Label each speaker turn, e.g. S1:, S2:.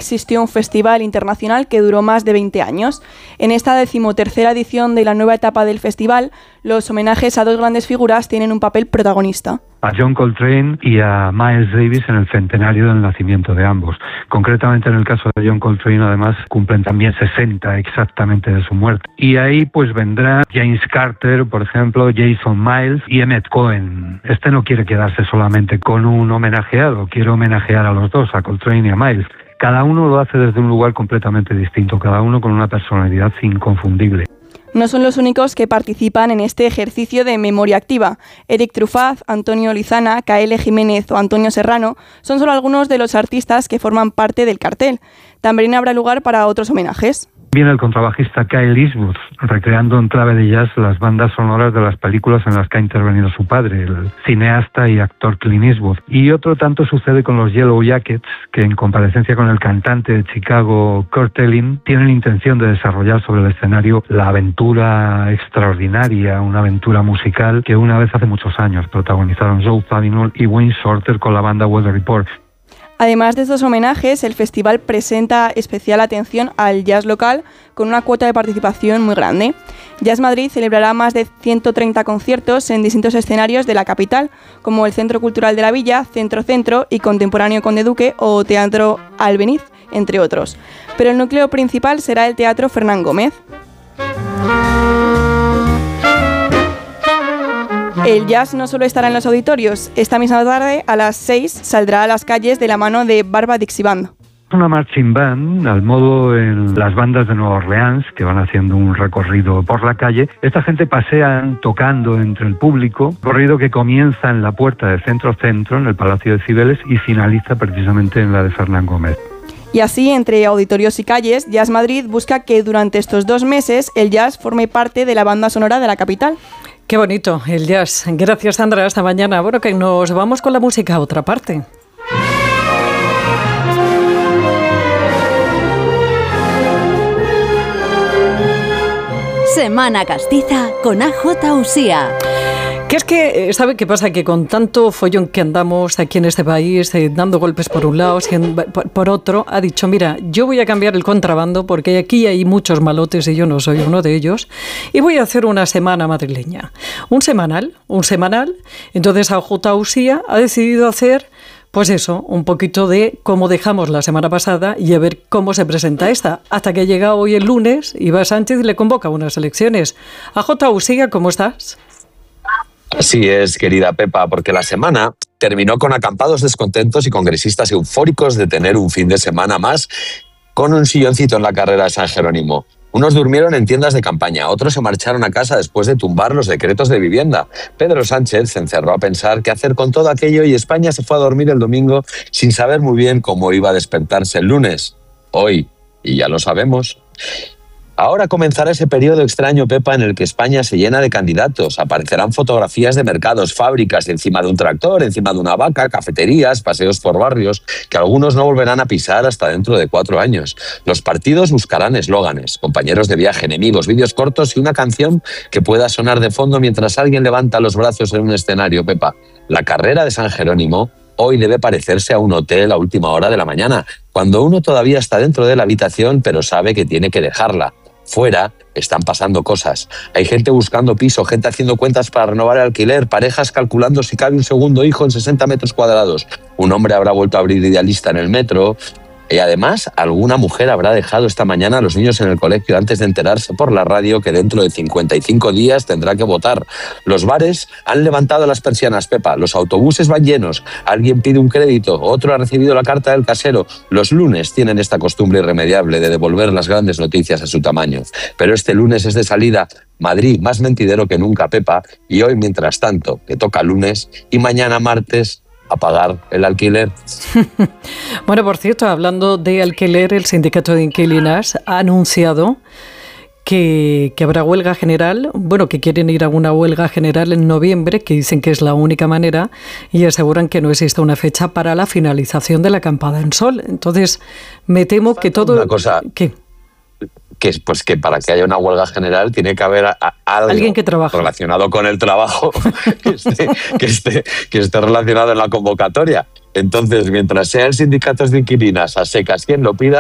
S1: existió un festival internacional que duró más de 20 años. En esta 13ª edición de la nueva etapa del festival, los homenajes a dos grandes figuras tienen un papel protagonista.
S2: A John Coltrane y a Miles Davis en el centenario del nacimiento de ambos. Concretamente en el caso de John Coltrane, además, cumplen también 60 exactamente de su muerte. Y ahí pues vendrá James Carter, por ejemplo, Jason Miles y Emmett Cohen. Este no quiere quedarse solamente con un homenajeado, quiere homenajear a los dos, a Coltrane y a Miles. Cada uno lo hace desde un lugar completamente distinto, cada uno con una personalidad inconfundible.
S1: No son los únicos que participan en este ejercicio de memoria activa. Eric Truffaz, Antonio Lizana, K.L. Jiménez o Antonio Serrano son solo algunos de los artistas que forman parte del cartel. También habrá lugar para otros homenajes.
S2: Viene el contrabajista Kyle Eastwood, recreando en clave de jazz las bandas sonoras de las películas en las que ha intervenido su padre, el cineasta y actor Clint Eastwood. Y otro tanto sucede con los Yellow Jackets, que en comparecencia con el cantante de Chicago, Kurt Elling, tienen intención de desarrollar sobre el escenario la aventura extraordinaria, una aventura musical que una vez hace muchos años protagonizaron Joe Zawinul y Wayne Shorter con la banda Weather Report.
S1: Además de estos homenajes, el festival presenta especial atención al jazz local con una cuota de participación muy grande. Jazz Madrid celebrará más de 130 conciertos en distintos escenarios de la capital, como el Centro Cultural de la Villa, Centro Centro y Contemporáneo Conde Duque o Teatro Albeniz, entre otros. Pero el núcleo principal será el Teatro Fernán Gómez. El jazz no solo estará en los auditorios. Esta misma tarde, a las 6, saldrá a las calles de la mano de Barba Dixie Band.
S2: Una marching band, al modo en las bandas de Nueva Orleans, que van haciendo un recorrido por la calle. Esta gente pasea tocando entre el público, recorrido que comienza en la puerta de Centro Centro, en el Palacio de Cibeles, y finaliza precisamente en la de Fernán Gómez.
S1: Y así, entre auditorios y calles, Jazz Madrid busca que durante estos 2 meses el jazz forme parte de la banda sonora de la capital.
S3: Qué bonito el jazz. Gracias, Sandra. Hasta mañana. Bueno, que nos vamos con la música a otra parte.
S4: Semana Castiza con AJ Usía.
S3: Que es que, ¿sabe qué pasa? Que con tanto follón que andamos aquí en este país, dando golpes por un lado, por otro, ha dicho, mira, yo voy a cambiar el contrabando porque aquí hay muchos malotes y yo no soy uno de ellos, y voy a hacer una semana madrileña. Un semanal. Entonces AJ Usía ha decidido hacer, pues eso, un poquito de cómo dejamos la semana pasada y a ver cómo se presenta esta. Hasta que llega hoy el lunes, Iván Sánchez le convoca unas elecciones. AJ Usía, ¿cómo estás?
S5: Así es, querida Pepa, porque la semana terminó con acampados descontentos y congresistas eufóricos de tener un fin de semana más con un silloncito en la carrera de San Jerónimo. Unos durmieron en tiendas de campaña, otros se marcharon a casa después de tumbar los decretos de vivienda. Pedro Sánchez se encerró a pensar qué hacer con todo aquello y España se fue a dormir el domingo sin saber muy bien cómo iba a despertarse el lunes. Hoy, y ya lo sabemos. Ahora comenzará ese periodo extraño, Pepa, en el que España se llena de candidatos. Aparecerán fotografías de mercados, fábricas, encima de un tractor, encima de una vaca, cafeterías, paseos por barrios, que algunos no volverán a pisar hasta dentro de 4 años. Los partidos buscarán eslóganes, compañeros de viaje, enemigos, vídeos cortos y una canción que pueda sonar de fondo mientras alguien levanta los brazos en un escenario, Pepa. La carrera de San Jerónimo hoy debe parecerse a un hotel a última hora de la mañana, cuando uno todavía está dentro de la habitación pero sabe que tiene que dejarla. Fuera están pasando cosas. Hay gente buscando piso, gente haciendo cuentas para renovar el alquiler, parejas calculando si cabe un segundo hijo en 60 metros cuadrados. Un hombre habrá vuelto a abrir Idealista en el metro. Y además, alguna mujer habrá dejado esta mañana a los niños en el colegio antes de enterarse por la radio que dentro de 55 días tendrá que votar. Los bares han levantado las persianas, Pepa. Los autobuses van llenos. Alguien pide un crédito, otro ha recibido la carta del casero. Los lunes tienen esta costumbre irremediable de devolver las grandes noticias a su tamaño. Pero este lunes es de salida. Madrid, más mentidero que nunca, Pepa. Y hoy, mientras tanto, que toca lunes y mañana martes, a pagar el alquiler.
S3: Bueno, por cierto, hablando de alquiler, el Sindicato de Inquilinas ha anunciado que habrá huelga general, bueno, que quieren ir a una huelga general en noviembre, que dicen que es la única manera, y aseguran que no existe una fecha para la finalización de la acampada en sol. Entonces, me temo que todo...
S5: Una cosa...
S3: ¿Qué?
S5: Que para que haya una huelga general tiene que haber
S3: alguien que trabaje
S5: relacionado con el trabajo que esté relacionado en la convocatoria. Entonces, mientras sea el sindicato de inquilinas a secas quien lo pida,